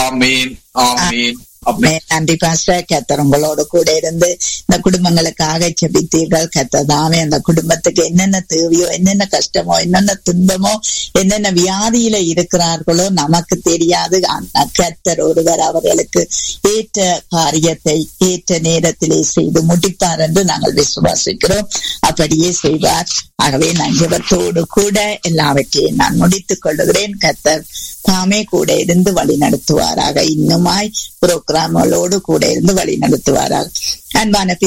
ஆமீன் ஆமீன். நன்றி பாஸ்டர். கர்த்தர் உங்களோடு கூட இருந்து இந்த குடும்பங்களுக்காக ஜெபித்தீர்கள். கர்த்தர் தாமே அந்த குடும்பத்துக்கு என்னென்ன தேவையோ, என்னென்ன கஷ்டமோ, என்னென்ன துன்பமோ, என்னென்ன வியாதியில இருக்கிறார்களோ நமக்கு தெரியாது. கர்த்தர் ஒருவர் அவர்களுக்கு ஏற்ற காரியத்தை ஏற்ற நேரத்திலே செய்து முடிப்பார் என்று நாங்கள் விசுவாசிக்கிறோம். அப்படியே செய்வார். ஆகவே நான் ஜெபத்தோடு கூட எல்லாவற்றையும் நான் முடித்துக் கொள்ளுகிறேன். கர்த்தர் தாமே கூட இருந்து வழி நடத்துவாராக. இன்னுமாய் புரோகிராமங்களோடு கூட இருந்து வழி நடத்துவாராக. அன்பான